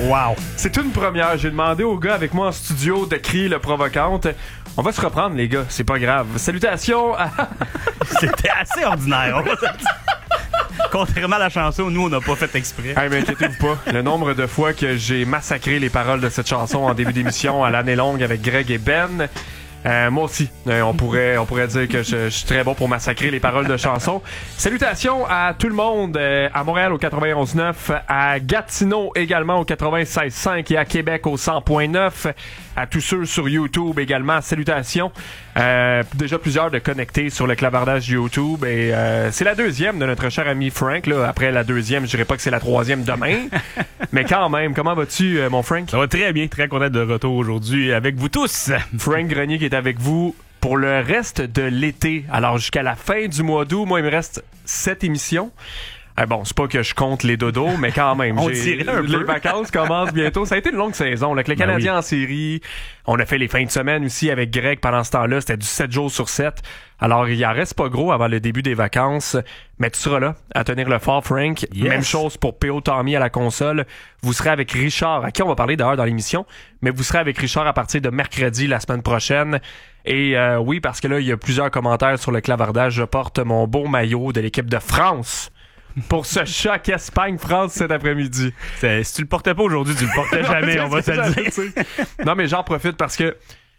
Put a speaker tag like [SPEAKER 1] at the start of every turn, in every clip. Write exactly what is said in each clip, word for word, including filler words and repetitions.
[SPEAKER 1] Wow!
[SPEAKER 2] C'est une première. J'ai demandé aux gars avec moi en studio de crier le provocante. On va se reprendre, les gars. C'est pas grave. Salutations à...
[SPEAKER 1] C'était assez ordinaire, on va se dire. Contrairement à la chanson, nous, on n'a pas fait exprès.
[SPEAKER 2] Hey, mais inquiétez-vous pas. Le nombre de fois que j'ai massacré les paroles de cette chanson en début d'émission à l'année longue avec Greg et Ben... Euh, moi aussi, euh, on pourrait on pourrait dire que je, je suis très bon pour massacrer les paroles de chansons. Salutations à tout le monde, euh, à Montréal au quatre-vingt-onze neuf, à Gatineau également au quatre-vingt-seize cinq et à Québec au cent neuf. À tous ceux sur YouTube également, salutations. Euh, déjà plusieurs de connectés sur le clavardage YouTube et euh, c'est la deuxième de notre cher ami Frank. Là. Après la deuxième, je dirais pas que c'est la troisième demain, mais quand même, comment vas-tu, euh, mon Frank?
[SPEAKER 1] Ça va très bien, très content de retour aujourd'hui avec vous tous.
[SPEAKER 2] Frank Grenier qui est avec vous pour le reste de l'été. Alors jusqu'à la fin du mois d'août, moi il me reste sept émissions. Ah bon, c'est pas que je compte les dodos, mais quand même.
[SPEAKER 1] On
[SPEAKER 2] j'ai,
[SPEAKER 1] dirait un
[SPEAKER 2] les
[SPEAKER 1] peu.
[SPEAKER 2] vacances commencent bientôt. Ça a été une longue saison. Là, avec les
[SPEAKER 1] Ben
[SPEAKER 2] Canadiens
[SPEAKER 1] oui.
[SPEAKER 2] en série, on a fait les fins de semaine aussi avec Greg pendant ce temps-là. C'était du sept jours sur sept. Alors, il en reste pas gros avant le début des vacances. Mais tu seras là à tenir le fort, Frank.
[SPEAKER 1] Yes.
[SPEAKER 2] Même chose pour P O Tommy à la console. Vous serez avec Richard, à qui on va parler d'ailleurs dans l'émission. Mais vous serez avec Richard à partir de mercredi la semaine prochaine. Et euh, oui, parce que là, il y a plusieurs commentaires sur le clavardage. Je porte mon beau maillot de l'équipe de France pour ce choc Espagne-France cet après-midi.
[SPEAKER 1] C'est, si tu le portais pas aujourd'hui, tu le portais jamais, on va te le dire.
[SPEAKER 2] Non, mais j'en profite parce que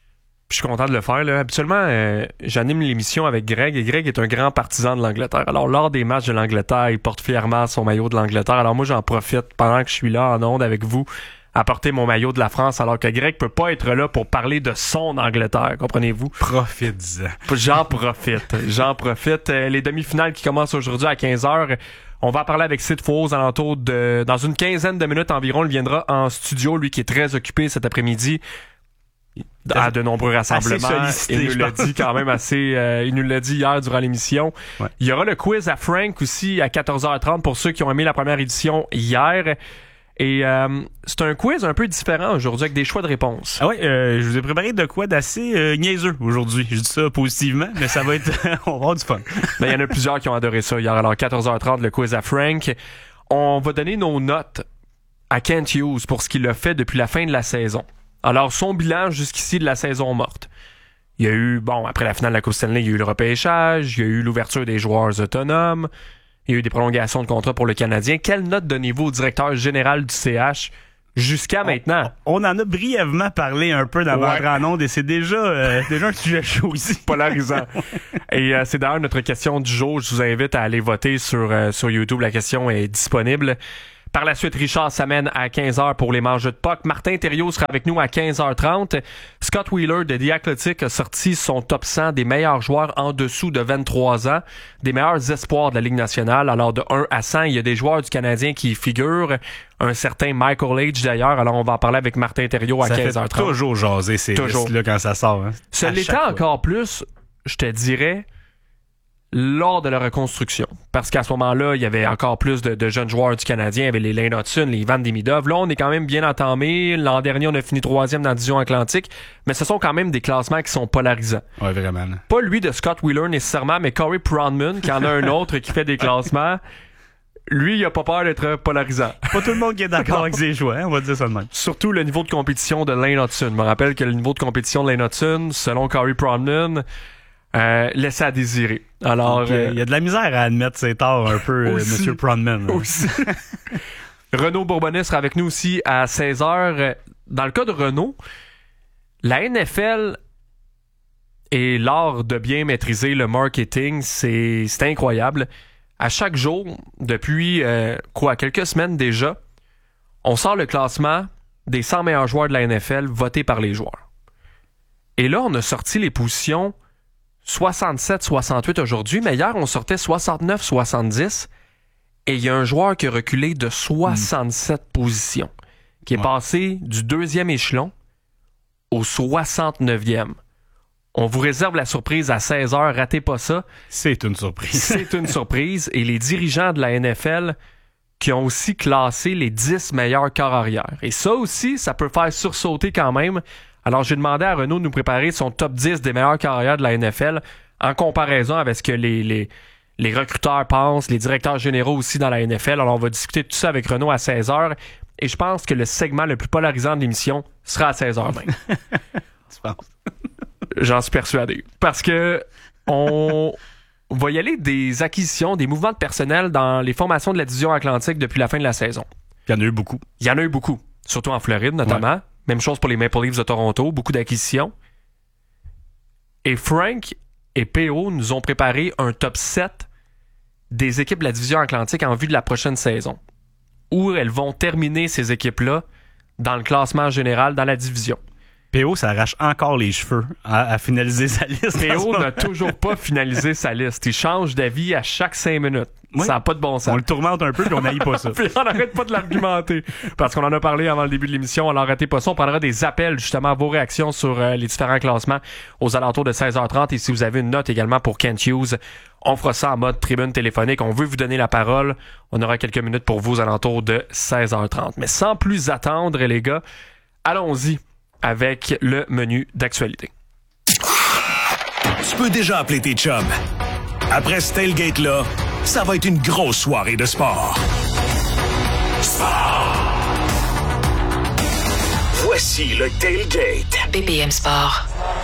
[SPEAKER 2] je suis content de le faire. Là. Habituellement, euh, j'anime l'émission avec Greg et Greg est un grand partisan de l'Angleterre. Alors, lors des matchs de l'Angleterre, il porte fièrement son maillot de l'Angleterre. Alors, moi, j'en profite pendant que je suis là en onde avec vous à porter mon maillot de la France, alors que Greg peut pas être là pour parler de son Angleterre, comprenez-vous?
[SPEAKER 1] Profite-en.
[SPEAKER 2] J'en profite, j'en profite. Euh, les demi-finales qui commencent aujourd'hui à quinze heures, on va en parler avec Sid Faux aux alentours de... Dans une quinzaine de minutes environ, il viendra en studio, lui qui est très occupé cet après-midi à de nombreux rassemblements.
[SPEAKER 1] Sollicité,
[SPEAKER 2] il nous l'a
[SPEAKER 1] pense.
[SPEAKER 2] dit quand même assez... Euh, il nous l'a dit hier durant l'émission.
[SPEAKER 1] Ouais.
[SPEAKER 2] Il y aura le quiz à Frank aussi à quatorze heures trente pour ceux qui ont aimé la première édition hier. Et euh, c'est un quiz un peu différent aujourd'hui avec des choix de réponses.
[SPEAKER 1] Ah ouais, euh, je vous ai préparé de quoi d'assez euh, niaiseux aujourd'hui. Je dis ça positivement, mais ça va être... on va avoir du fun.
[SPEAKER 2] Ben, il y en a plusieurs qui ont adoré ça hier. Alors, quatorze heures trente, le quiz à Frank. On va donner nos notes à Kent Hughes pour ce qu'il a fait depuis la fin de la saison. Alors, son bilan jusqu'ici de la saison morte. Il y a eu, bon, après la finale de la Coupe Stanley, il y a eu le repêchage, il y a eu l'ouverture des joueurs autonomes, il y a eu des prolongations de contrat pour le Canadien. Quelle note donnez-vous au directeur général du C H jusqu'à maintenant?
[SPEAKER 1] On en a brièvement parlé un peu dans
[SPEAKER 2] Ouais.
[SPEAKER 1] votre annonce et c'est déjà, euh, déjà un sujet chaud ici.
[SPEAKER 2] Polarisant. Et euh, c'est d'ailleurs notre question du jour. Je vous invite à aller voter sur, euh, sur YouTube. La question est disponible. Par la suite, Richard s'amène à quinze heures pour les manches de P O C. Martin Thériault sera avec nous à quinze heures trente. Scott Wheeler de The Athletic a sorti son top cent des meilleurs joueurs en dessous de vingt-trois ans, des meilleurs espoirs de la Ligue nationale. Alors de un à cent, il y a des joueurs du Canadien qui y figurent. Un certain Michael H d'ailleurs. Alors on va en parler avec Martin Thériault à
[SPEAKER 1] Ça
[SPEAKER 2] quinze heures
[SPEAKER 1] fait
[SPEAKER 2] trente.
[SPEAKER 1] toujours jaser ces
[SPEAKER 2] Toujours.
[SPEAKER 1] listes-là quand ça sort. Hein.
[SPEAKER 2] Ce
[SPEAKER 1] À
[SPEAKER 2] l'était
[SPEAKER 1] chaque fois.
[SPEAKER 2] encore plus, je te dirais, lors de la reconstruction. Parce qu'à ce moment-là, il y avait encore plus de, de jeunes joueurs du Canadien. Il y avait les Lane Hudson, les Ivan Demidov. Là, on est quand même bien entamé. L'an dernier, on a fini troisième dans la division Atlantique. Mais ce sont quand même des classements qui sont polarisants.
[SPEAKER 1] Ouais, vraiment. là.
[SPEAKER 2] Pas lui de Scott Wheeler nécessairement, mais Corey Pronman, qui en a un autre qui fait des classements. Lui, il a pas peur d'être polarisant.
[SPEAKER 1] Pas tout le monde qui est d'accord avec ses choix, hein, on va dire ça de même.
[SPEAKER 2] Surtout le niveau de compétition de Lane Hudson. Je me rappelle que le niveau de compétition de Lane Hudson, selon Corey Pronman, euh, laissait à désirer. Alors,
[SPEAKER 1] Donc, euh, il y a de la misère à admettre ses torts un peu, euh,
[SPEAKER 2] Aussi.
[SPEAKER 1] M. Pronman. là.
[SPEAKER 2] aussi. Renaud Bourbonnais sera avec nous aussi à seize heures. Dans le cas de Renaud, la N F L et l'art de bien maîtriser le marketing, c'est, c'est incroyable. À chaque jour, depuis euh, quoi, quelques semaines déjà, on sort le classement des cent meilleurs joueurs de la N F L votés par les joueurs. Et là, on a sorti les positions soixante-sept soixante-huit aujourd'hui, mais hier, on sortait soixante-neuf soixante-dix. Et il y a un joueur qui a reculé de soixante-sept mmh. positions, qui est
[SPEAKER 1] Ouais.
[SPEAKER 2] passé du deuxième échelon au soixante-neuvième. On vous réserve la surprise à seize heures, ratez pas ça.
[SPEAKER 1] C'est une surprise.
[SPEAKER 2] C'est une surprise. Et les dirigeants de la N F L qui ont aussi classé les dix meilleurs corps arrière. Et ça aussi, ça peut faire sursauter quand même. Alors, j'ai demandé à Renaud de nous préparer son top dix des meilleurs corps arrière de la N F L en comparaison avec ce que les, les, les recruteurs pensent, les directeurs généraux aussi dans la N F L. Alors, on va discuter de tout ça avec Renaud à seize heures. et je pense que le segment le plus polarisant de l'émission sera à seize heures vingt.
[SPEAKER 1] Tu penses?
[SPEAKER 2] J'en suis persuadé. Parce que on va y aller des acquisitions, des mouvements de personnel dans les formations de la division Atlantique depuis la fin de la saison.
[SPEAKER 1] Il y en a eu beaucoup.
[SPEAKER 2] Il y en a eu beaucoup. Surtout en Floride, notamment. Ouais. Même chose pour les Maple Leafs de Toronto. Beaucoup d'acquisitions. Et Frank et P O nous ont préparé un top sept des équipes de la division Atlantique en vue de la prochaine saison. Où elles vont terminer ces équipes-là dans le classement général dans la division.
[SPEAKER 1] P O s'arrache encore les cheveux à, à finaliser sa liste.
[SPEAKER 2] P O n'a toujours pas finalisé sa liste. Il change d'avis à chaque cinq minutes. Oui. Ça n'a pas de bon sens.
[SPEAKER 1] On le tourmente un peu puis on n'haït pas ça.
[SPEAKER 2] Puis on n'arrête pas de l'argumenter. Parce qu'on en a parlé avant le début de l'émission. On n'arrêtait pas ça. On parlera des appels, justement, vos réactions sur euh, les différents classements aux alentours de seize heures trente. Et si vous avez une note également pour Kent Hughes, on fera ça en mode tribune téléphonique. On veut vous donner la parole. On aura quelques minutes pour vous aux alentours de seize heures trente. Mais sans plus attendre, les gars, allons-y avec le menu d'actualité.
[SPEAKER 3] Tu peux déjà appeler tes chums. Après ce tailgate-là, ça va être une grosse soirée de sport. Sport! Voici le tailgate.
[SPEAKER 4] B B M Sport.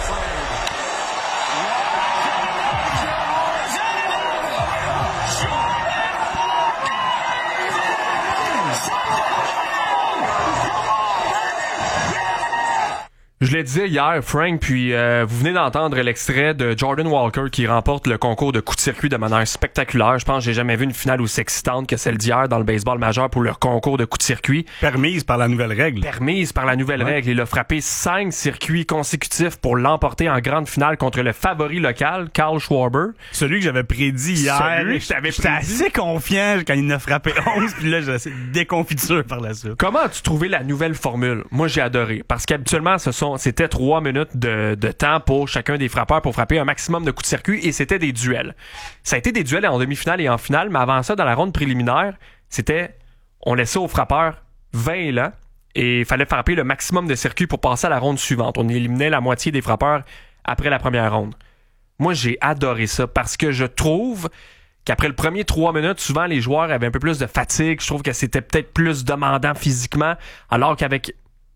[SPEAKER 2] Je l'ai dit hier, Frank, puis euh, vous venez d'entendre l'extrait de Jordan Walker qui remporte le concours de coup de circuit de manière spectaculaire. Je pense que j'ai jamais vu une finale aussi excitante que celle d'hier dans le baseball majeur pour le concours de coup de circuit.
[SPEAKER 1] Permise par la nouvelle règle.
[SPEAKER 2] Permise par la nouvelle ouais. règle. Il a frappé cinq circuits consécutifs pour l'emporter en grande finale contre le favori local, Kyle Schwarber.
[SPEAKER 1] Celui que j'avais prédit hier.
[SPEAKER 2] Celui que je t'avais
[SPEAKER 1] J'étais assez confiant quand il en a frappé onze, puis là, j'ai déconfiture par la suite.
[SPEAKER 2] Comment as-tu trouvé la nouvelle formule? Moi, j'ai adoré. Parce qu'habituellement, ce sont c'était trois minutes de, de temps pour chacun des frappeurs pour frapper un maximum de coups de circuit et c'était des duels. Ça a été des duels en demi-finale et en finale, mais avant ça, dans la ronde préliminaire, c'était on laissait aux frappeurs vingt élans et il fallait frapper le maximum de circuits pour passer à la ronde suivante. On éliminait la moitié des frappeurs après la première ronde. Moi, j'ai adoré ça parce que je trouve qu'après le premier trois minutes, souvent les joueurs avaient un peu plus de fatigue. Je trouve que c'était peut-être plus demandant physiquement, alors qu'avec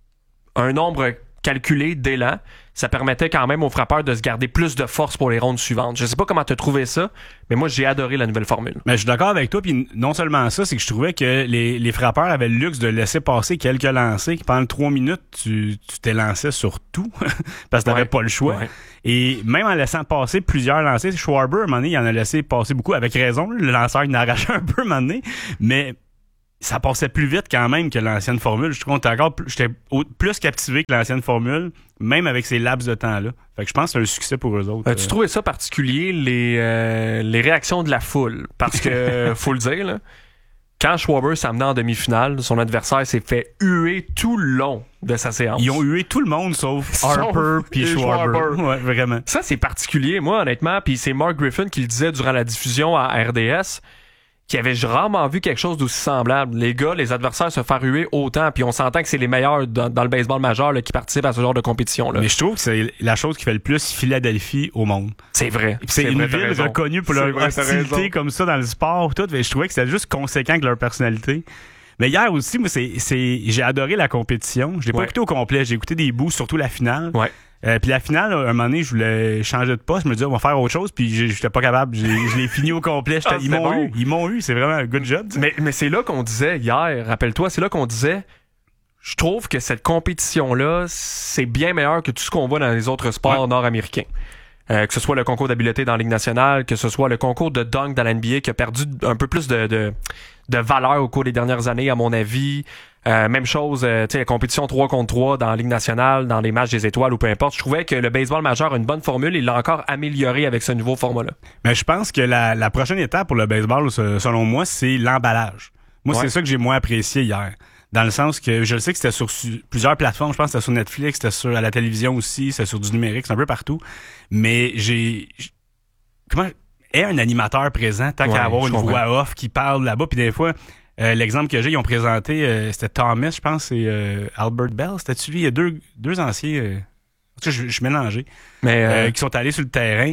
[SPEAKER 2] un nombre calculé d'élan, ça permettait quand même aux frappeurs de se garder plus de force pour les rondes suivantes. Je sais pas comment tu as trouvé ça, mais moi, j'ai adoré la nouvelle formule.
[SPEAKER 1] Mais je suis d'accord avec toi, puis non seulement ça, c'est que je trouvais que les, les frappeurs avaient le luxe de laisser passer quelques lancers, que pendant trois minutes, tu, tu t'es lancé sur tout, parce que t'avais ouais. pas le choix. Ouais. Et même en laissant passer plusieurs lancers, Schwarber, à un moment donné, il en a laissé passer beaucoup, avec raison, le lanceur, il en a arraché un peu, à un moment donné, mais ça passait plus vite quand même que l'ancienne formule. Je trouve que encore j'étais plus captivé que l'ancienne formule, même avec ces laps de temps-là. Fait que je pense que c'est un succès pour eux autres.
[SPEAKER 2] As-tu trouvé ça particulier, les, euh, les réactions de la foule? Parce que, faut le dire, là, quand Schwarber s'amenait en demi-finale, son adversaire s'est fait huer tout le long de sa séance.
[SPEAKER 1] Ils ont hué tout le monde sauf Harper puis Schwarber. Schwarber. Ouais, vraiment.
[SPEAKER 2] Ça, c'est particulier, moi, honnêtement. Puis c'est Mark Griffin qui le disait durant la diffusion à R D S, qui avait rarement vu quelque chose d'aussi semblable. Les gars, les adversaires se faire huer autant, puis on s'entend que c'est les meilleurs dans, dans le baseball majeur là, qui participent à ce genre de compétition-là.
[SPEAKER 1] Mais je trouve que c'est la chose qui fait le plus Philadelphie au monde.
[SPEAKER 2] C'est vrai.
[SPEAKER 1] C'est, c'est une
[SPEAKER 2] vrai,
[SPEAKER 1] ville reconnue pour leur hostilité comme ça dans le sport. Tout. Mais je trouvais que c'était juste conséquent que leur personnalité. Mais hier aussi, moi, c'est, c'est, j'ai adoré la compétition. Je l'ai pas
[SPEAKER 2] ouais.
[SPEAKER 1] écouté au complet. J'ai écouté des bouts, surtout la finale.
[SPEAKER 2] Ouais.
[SPEAKER 1] Euh, puis la finale, à un moment donné, je voulais changer de poste. Je me disais, on va faire autre chose. Puis j'étais pas capable. J'ai, je l'ai fini au complet. Ah, ils m'ont bon. eu. Ils m'ont eu. C'est vraiment un good job.
[SPEAKER 2] Mais, mais c'est là qu'on disait hier, rappelle-toi, c'est là qu'on disait, je trouve que cette compétition-là, c'est bien meilleur que tout ce qu'on voit dans les autres sports ouais. nord-américains. Euh, que ce soit le concours d'habileté dans la Ligue nationale, que ce soit le concours de dunk dans la N B A qui a perdu un peu plus de, de, de valeur au cours des dernières années, à mon avis. Euh, même chose, euh, tu sais, la compétition trois contre trois dans la Ligue nationale, dans les matchs des étoiles ou peu importe. Je trouvais que le baseball majeur a une bonne formule et il l'a encore amélioré avec ce nouveau format-là.
[SPEAKER 1] Mais je pense que la, la prochaine étape pour le baseball, selon moi, c'est l'emballage. Moi, ouais. c'est ça que j'ai moins apprécié hier. Dans le sens que je le sais que c'était sur su- plusieurs plateformes. Je pense que c'était sur Netflix, c'était sur à la télévision aussi, c'était sur du numérique, c'est un peu partout. Mais j'ai... j'ai comment... Est un animateur présent, tant ouais, qu'à avoir une comprends. voix off qui parle là-bas. Puis des fois, euh, l'exemple que j'ai, ils ont présenté, euh, c'était Thomas, je pense, et euh, Albert Bell. C'était-tu lui? Il y a deux, deux anciens... Euh, je, je suis mélangé.
[SPEAKER 2] Mais euh...
[SPEAKER 1] Euh, qui sont allés sur le terrain.
[SPEAKER 2] Ouais.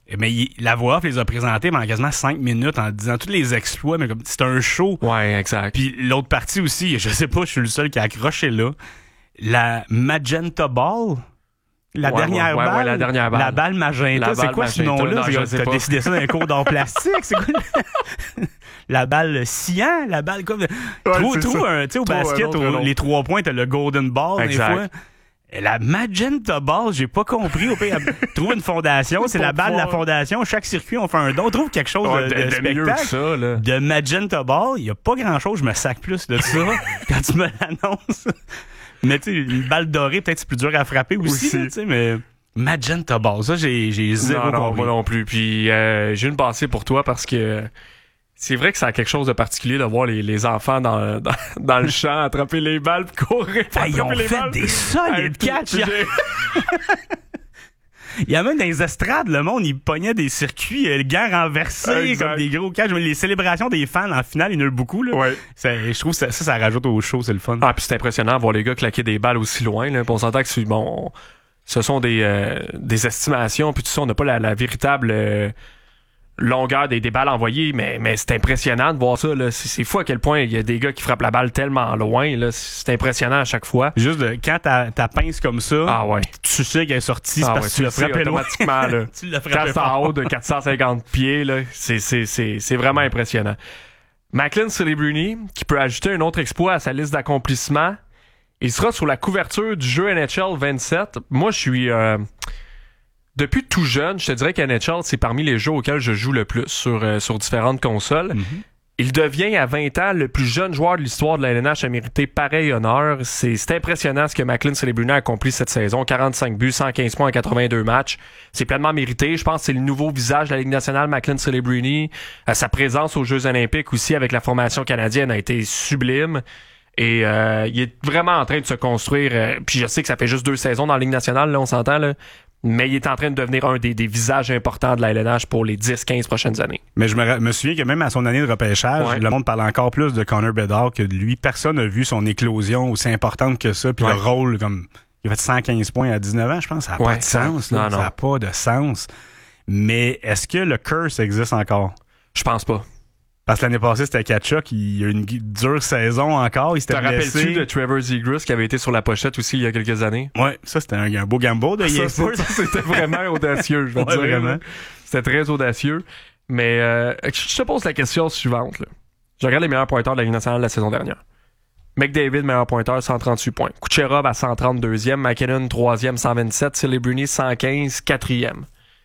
[SPEAKER 1] Mais il, la voix off les a présentés pendant quasiment cinq minutes en disant tous les exploits, mais comme c'était un show.
[SPEAKER 2] Ouais, exact.
[SPEAKER 1] Puis l'autre partie aussi, je sais pas, je suis le seul qui a accroché là. La Magenta Ball. La,
[SPEAKER 2] ouais,
[SPEAKER 1] dernière
[SPEAKER 2] ouais,
[SPEAKER 1] balle,
[SPEAKER 2] ouais, la dernière balle.
[SPEAKER 1] La balle Magenta,
[SPEAKER 2] la
[SPEAKER 1] c'est
[SPEAKER 2] balle
[SPEAKER 1] quoi
[SPEAKER 2] magenta,
[SPEAKER 1] ce nom-là?
[SPEAKER 2] non, je
[SPEAKER 1] C'est,
[SPEAKER 2] sais
[SPEAKER 1] t'as
[SPEAKER 2] pas.
[SPEAKER 1] décidé ça dans un cours d'art plastique? C'est quoi? La balle cyan? La balle comme... Ouais, trop, trop, un, tu sais, au trop basket, autre, au, les trois points, t'as le golden ball, exact. Des fois. La Magenta Ball, j'ai pas compris. Au pire, trouve une fondation, c'est la balle de la fondation. Chaque circuit, on fait un don. Trouve quelque chose ouais, de, de, de spectacle. Mieux que ça, là. De Magenta Ball, il y a pas grand-chose. Je me sac plus de ça quand tu me l'annonces. Mais tu sais, une balle dorée, peut-être c'est plus dur à frapper aussi, aussi. Tu sais, mais Magenta Ball, ça, j'ai, j'ai zéro
[SPEAKER 2] non, non,
[SPEAKER 1] compris.
[SPEAKER 2] Moi non plus. Puis euh, j'ai une pensée pour toi parce que c'est vrai que ça a quelque chose de particulier de voir les, les enfants dans, dans, dans le champ attraper les balles et courir.
[SPEAKER 1] Ah, ils ont
[SPEAKER 2] les
[SPEAKER 1] fait
[SPEAKER 2] balles.
[SPEAKER 1] Des solides catchs. Il y a même dans les estrades, le monde, il pognait des circuits, euh, le gars renversé, exact. Comme des gros catchs. Les célébrations des fans, en finale, il y en a eu beaucoup. Là.
[SPEAKER 2] Ouais.
[SPEAKER 1] Ça, je trouve que ça, ça, ça rajoute au show, c'est le fun.
[SPEAKER 2] Ah, puis c'est impressionnant de voir les gars claquer des balles aussi loin. Là. On s'entend que c'est, bon, ce sont des, euh, des estimations, puis tout ça, on n'a pas la, la véritable... Euh, longueur des, des balles envoyées, mais, mais c'est impressionnant de voir ça. Là. C'est, c'est fou à quel point il y a des gars qui frappent la balle tellement loin. Là. C'est impressionnant à chaque fois.
[SPEAKER 1] Juste de, quand ta, ta pince comme ça,
[SPEAKER 2] ah ouais.
[SPEAKER 1] tu sais qu'elle est sortie, c'est
[SPEAKER 2] ah
[SPEAKER 1] parce
[SPEAKER 2] ouais,
[SPEAKER 1] que tu l'as frappé
[SPEAKER 2] automatiquement. Là.
[SPEAKER 1] Tu l'as frappé
[SPEAKER 2] quand c'est en haut de quatre cent cinquante pieds, là, c'est, c'est, c'est, c'est vraiment impressionnant. Macklin Celebrini, qui peut ajouter un autre exploit à sa liste d'accomplissements, il sera sur la couverture du jeu N H L vingt-sept. Moi, je suis... Euh, Depuis tout jeune, je te dirais qu'N H L, c'est parmi les jeux auxquels je joue le plus sur, euh, sur différentes consoles. Mm-hmm. Il devient à vingt ans le plus jeune joueur de l'histoire de la L N H à mériter pareil honneur. C'est, c'est impressionnant ce que Macklin Celebrini a accompli cette saison. quarante-cinq buts, cent quinze points en quatre-vingt-deux matchs. C'est pleinement mérité. Je pense que c'est le nouveau visage de la Ligue nationale, Macklin Celebrini. Euh, sa présence aux Jeux olympiques aussi avec la formation canadienne a été sublime. Et euh, il est vraiment en train de se construire. Euh, puis je sais que ça fait juste deux saisons dans la Ligue nationale, là, on s'entend, là. Mais il est en train de devenir un des, des visages importants de la L N H pour les dix quinze prochaines années.
[SPEAKER 1] Mais je me, me souviens que même à son année de repêchage, ouais. Le monde parle encore plus de Connor Bedard que de lui. Personne n'a vu son éclosion aussi importante que ça. Puis ouais. Le rôle, comme il a fait cent quinze points à dix-neuf ans, je pense. Ça n'a ouais, pas de sens. Là. Non, ça n'a pas de sens. Mais est-ce que le curse existe encore?
[SPEAKER 2] Je pense pas.
[SPEAKER 1] Parce que l'année passée, c'était Tkachuk. Il a eu une dure saison encore. Il s'était
[SPEAKER 2] Te
[SPEAKER 1] blessé.
[SPEAKER 2] rappelles-tu de Trevor Zegras qui avait été sur la pochette aussi il y a quelques années?
[SPEAKER 1] Oui, ça, c'était un, un beau gamble de
[SPEAKER 2] ça, ça, ça, c'était vraiment audacieux, je vais
[SPEAKER 1] ouais,
[SPEAKER 2] dire.
[SPEAKER 1] Vraiment.
[SPEAKER 2] C'était très audacieux. Mais euh, je te pose la question suivante. Là. Je regarde les meilleurs pointeurs de la Ligue nationale de la saison dernière. McDavid, meilleur pointeur, cent trente-huit points. Kucherov à cent trente-deuxième. McKinnon, troisième, cent vingt-sept. Celebrini, cent quinze, quatrième.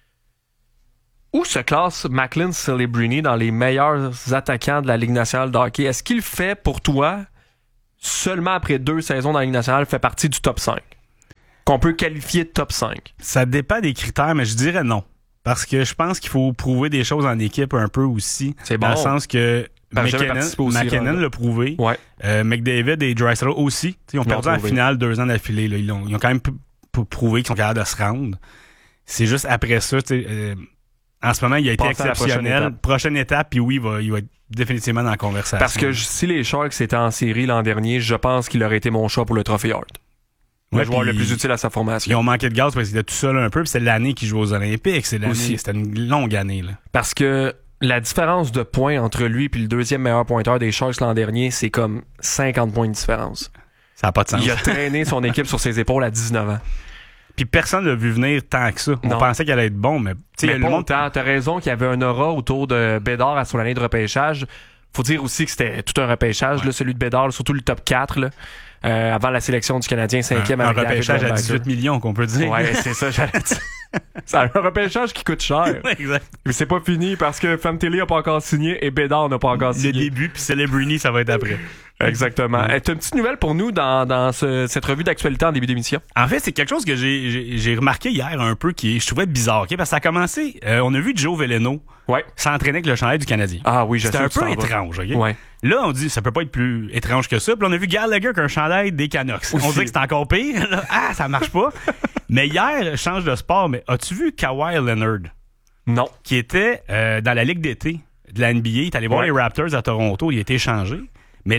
[SPEAKER 2] Où se classe Macklin Celebrini dans les meilleurs attaquants de la Ligue nationale de hockey? Est-ce qu'il fait, pour toi, seulement après deux saisons dans la Ligue nationale, fait partie du top cinq? Qu'on peut qualifier de top cinq?
[SPEAKER 1] Ça dépend des critères, mais je dirais non. Parce que je pense qu'il faut prouver des choses en équipe un peu aussi.
[SPEAKER 2] C'est bon.
[SPEAKER 1] Dans le sens que McKinnon, McKinnon l'a prouvé. Ouais. Euh, McDavid et Draisaitl aussi. T'sais, ils ont ils perdu en finale deux ans d'affilée. Là. Ils, ont, ils ont quand même p- p- prouvé qu'ils sont capables de se rendre. C'est juste après ça... Euh, En ce moment, il a été exceptionnel. Prochaine étape, prochaine étape puis oui, il va, il va être définitivement dans la conversation.
[SPEAKER 2] Parce que si les Sharks étaient en série l'an dernier, je pense qu'il aurait été mon choix pour le Trophée Hart. Le ouais, joueur le plus utile à sa formation.
[SPEAKER 1] Ils ont manqué de gaz parce qu'il était tout seul un peu, puis c'est l'année qu'il joue aux Olympiques. C'est l'année, aussi. C'était une longue année. Là.
[SPEAKER 2] Parce que la différence de points entre lui et le deuxième meilleur pointeur des Sharks l'an dernier, c'est comme cinquante points de différence.
[SPEAKER 1] Ça n'a pas de sens.
[SPEAKER 2] Il a traîné son équipe sur ses épaules à dix-neuf ans.
[SPEAKER 1] Puis personne l'a vu venir tant que ça. On non. pensait qu'elle allait être bon, mais...
[SPEAKER 2] Mais
[SPEAKER 1] le
[SPEAKER 2] pas
[SPEAKER 1] monde...
[SPEAKER 2] autant. T'as raison qu'il y avait un aura autour de Bédard à son année de repêchage. Faut dire aussi que c'était tout un repêchage, ouais. là, celui de Bédard, surtout le top quatre, là, euh, avant la sélection du Canadien cinquième.
[SPEAKER 1] Un, un repêchage à dix-huit millions, qu'on peut dire.
[SPEAKER 2] Ouais, c'est ça, j'allais dire. C'est un repêchage qui coûte cher.
[SPEAKER 1] Exact.
[SPEAKER 2] Mais c'est pas fini parce que Fantilli n'a pas encore signé et Bédard n'a pas encore signé.
[SPEAKER 1] Le début, puis Celebrini, ça va être après.
[SPEAKER 2] Exactement. Ouais. T'as une petite nouvelle pour nous dans, dans ce, cette revue d'actualité en début d'émission?
[SPEAKER 1] En fait, c'est quelque chose que j'ai, j'ai, j'ai remarqué hier un peu qui je trouvais bizarre. Okay? Parce que ça a commencé, euh, on a vu Joe Veleno
[SPEAKER 2] ouais.
[SPEAKER 1] s'entraîner avec le chandail du Canadien.
[SPEAKER 2] Ah oui, je
[SPEAKER 1] C'était
[SPEAKER 2] sais
[SPEAKER 1] un peu étrange. Okay?
[SPEAKER 2] Ouais.
[SPEAKER 1] Là, on dit ça peut pas être plus étrange que ça. Puis on a vu Gallagher avec un chandail des Canucks. Aussi. On dit que c'est encore pire. Là. Ah, ça marche pas. Mais hier, change de sport, mais as-tu vu Kawhi Leonard?
[SPEAKER 2] Non.
[SPEAKER 1] Qui était euh, dans la Ligue d'été de la N B A. Il est allé voir ouais. les Raptors à Toronto. Il a été échangé. Mais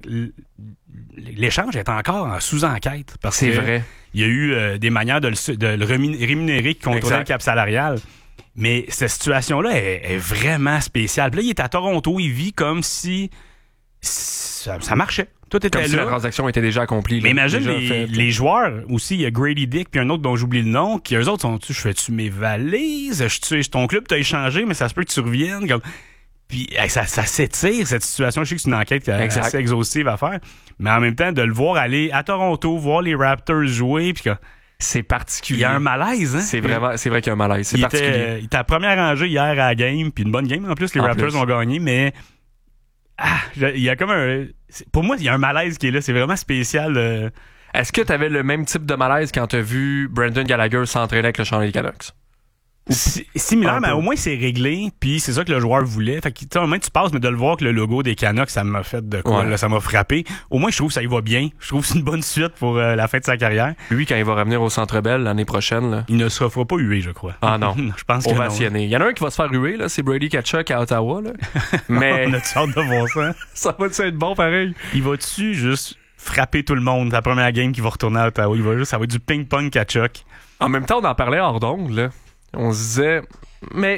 [SPEAKER 1] l'échange est encore en sous-enquête. Parce
[SPEAKER 2] c'est
[SPEAKER 1] que
[SPEAKER 2] vrai.
[SPEAKER 1] Il y a eu euh, des manières de le, de le rémunérer qui contrôlaient le cap salarial. Mais cette situation-là est, est vraiment spéciale. Puis là, il est à Toronto, il vit comme si ça, ça marchait. Tout était
[SPEAKER 2] comme
[SPEAKER 1] là.
[SPEAKER 2] si la transaction était déjà accomplie.
[SPEAKER 1] Mais
[SPEAKER 2] là,
[SPEAKER 1] imagine
[SPEAKER 2] déjà
[SPEAKER 1] les,
[SPEAKER 2] fait.
[SPEAKER 1] les joueurs aussi, il y a Grady Dick puis un autre dont j'oublie le nom, qui eux autres sont-tu, je fais-tu mes valises, je tue ton club t'as échangé, mais ça se peut que tu reviennes. Comme... Puis hey, ça, ça s'étire cette situation. Je sais que c'est une enquête exact. assez exhaustive à faire, mais en même temps de le voir aller à Toronto, voir les Raptors jouer, puis que
[SPEAKER 2] c'est particulier.
[SPEAKER 1] Il y a un malaise, hein?
[SPEAKER 2] C'est vraiment, c'est vrai qu'il y a un malaise. C'est
[SPEAKER 1] il
[SPEAKER 2] particulier.
[SPEAKER 1] Était, il était à première rangée hier à la game, puis une bonne game en plus. Les
[SPEAKER 2] en
[SPEAKER 1] Raptors
[SPEAKER 2] plus.
[SPEAKER 1] ont gagné, mais ah, il y a comme un. Pour moi, il y a un malaise qui est là. C'est vraiment spécial. Euh...
[SPEAKER 2] Est-ce que tu avais le même type de malaise quand tu as vu Brendan Gallagher s'entraîner avec le Charlie Canucks?
[SPEAKER 1] Si, similaire, mais au moins c'est réglé, puis c'est ça que le joueur voulait. Fait que, au moins tu passes, mais de le voir que le logo des Canucks, ça m'a fait de quoi,
[SPEAKER 2] ouais.
[SPEAKER 1] là, ça m'a frappé. Au moins, je trouve que ça y va bien. Je trouve que c'est une bonne suite pour euh, la fin de sa carrière.
[SPEAKER 2] Lui, quand il va revenir au Centre Bell l'année prochaine, là...
[SPEAKER 1] il ne se fera pas huer, je crois.
[SPEAKER 2] Ah non,
[SPEAKER 1] je pense que
[SPEAKER 2] ovationné. Il y en a un qui va se faire huer, là, c'est Brady Tkachuk à Ottawa, là. Mais
[SPEAKER 1] on a-tu hâte de voir ça?
[SPEAKER 2] Ça va être bon, pareil.
[SPEAKER 1] Il va-tu juste frapper tout le monde la première game qui va retourner à Ottawa? Il va juste, ça va être du ping-pong Tkachuk.
[SPEAKER 2] En même temps, on en parlait hors d'onde, là. On se disait... Mais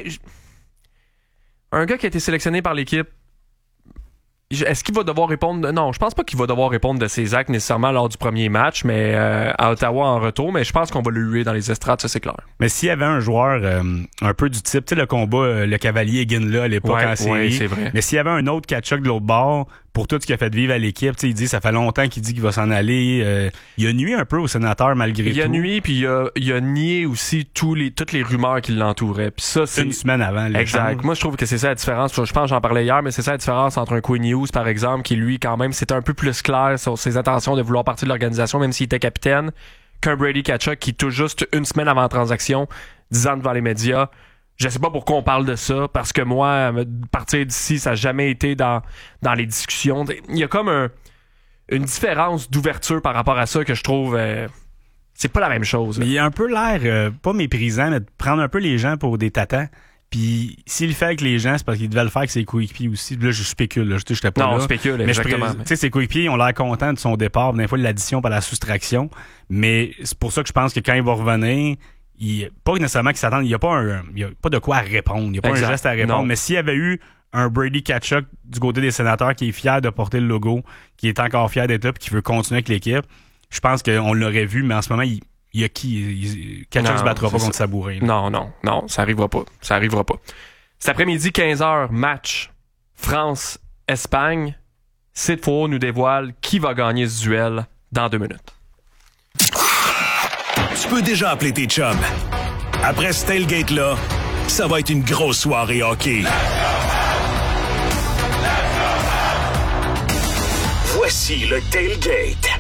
[SPEAKER 2] un gars qui a été sélectionné par l'équipe, est-ce qu'il va devoir répondre? Non, je pense pas qu'il va devoir répondre de ses actes nécessairement lors du premier match, mais euh, à Ottawa en retour. Mais je pense qu'on va le huer dans les estrades, ça c'est clair.
[SPEAKER 1] Mais s'il y avait un joueur euh, un peu du type, tu sais le combat, euh, le Cavalier Ginla à l'époque
[SPEAKER 2] ouais,
[SPEAKER 1] en série.
[SPEAKER 2] Ouais, c'est vrai.
[SPEAKER 1] Mais s'il y avait un autre Tkachuk de l'autre bord, pour tout ce qu'il a fait vivre à l'équipe, tu sais, il dit ça fait longtemps qu'il dit qu'il va s'en aller. Euh, il a nuit un peu au sénateur malgré
[SPEAKER 2] il
[SPEAKER 1] tout.
[SPEAKER 2] Il a nuit, puis il a, il a nié aussi tous les, toutes les rumeurs qui l'entouraient. Puis ça, c'est
[SPEAKER 1] une semaine avant.
[SPEAKER 2] Exact. Moi, je trouve que c'est ça la différence. Je pense que j'en parlais hier, mais c'est ça la différence entre un Quinn Hughes, par exemple, qui lui, quand même, c'était un peu plus clair sur ses intentions de vouloir partir de l'organisation, même s'il était capitaine, qu'un Brady Tkachuk qui, tout juste une semaine avant la transaction, disant devant les médias, je sais pas pourquoi on parle de ça, parce que moi, partir d'ici, ça n'a jamais été dans, dans les discussions. Il y a comme un, une différence d'ouverture par rapport à ça que je trouve... Euh, c'est pas la même chose.
[SPEAKER 1] Mais il a un peu l'air, euh, pas méprisant, mais de prendre un peu les gens pour des tatans. Puis s'il le fait avec les gens, c'est parce qu'il devait le faire avec ses coéquipiers aussi. Là, je spécule. Là, je n'étais pas
[SPEAKER 2] non,
[SPEAKER 1] là.
[SPEAKER 2] on spécule,
[SPEAKER 1] mais
[SPEAKER 2] exactement.
[SPEAKER 1] Tu sais, ses coéquipiers ont l'air contents de son départ, des fois de l'addition par la soustraction. Mais c'est pour ça que je pense que quand il va revenir... Il, pas nécessairement qu'il s'attende, il n'y a, pas un, il y a pas de quoi à répondre, il n'y a pas exact. un geste à répondre, non. Mais s'il y avait eu un Brady Tkachuk du côté des sénateurs qui est fier de porter le logo, qui est encore fier d'être là et qui veut continuer avec l'équipe, je pense qu'on l'aurait vu, mais en ce moment, il, il y a qui? Tkachuk ne se battra pas contre Sabourin.
[SPEAKER 2] Non, non, non, ça arrivera pas. Ça arrivera pas. Cet après-midi, quinze heures, match France-Espagne. Sid Faux nous dévoile qui va gagner ce duel dans deux minutes.
[SPEAKER 3] Tu peux déjà appeler tes chums. Après ce tailgate-là, ça va être une grosse soirée hockey. Voici le tailgate.